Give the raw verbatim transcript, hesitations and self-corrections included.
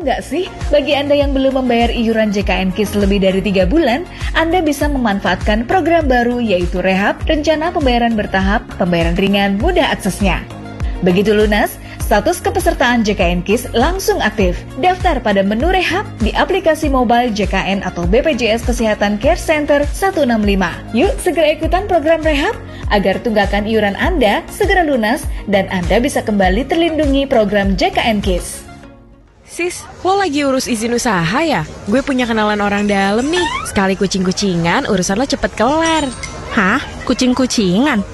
nggak sih? Bagi Anda yang belum membayar iuran J K N KIS lebih dari tiga bulan, Anda bisa memanfaatkan program baru yaitu Rehab, rencana pembayaran bertahap, pembayaran ringan, mudah aksesnya. Begitu lunas, status kepesertaan J K N KIS langsung aktif. Daftar pada menu Rehab di aplikasi mobile J K N atau B P J S Kesehatan Care Center seratus enam puluh lima. Yuk segera ikutan program Rehab agar tunggakan iuran Anda segera lunas dan Anda bisa kembali terlindungi program J K N KIS. Sis, lo lagi urus izin usaha ya? Gue punya kenalan orang dalam nih. Sekali kucing-kucingan, urusan lo cepet kelar. Hah? Kucing-kucingan?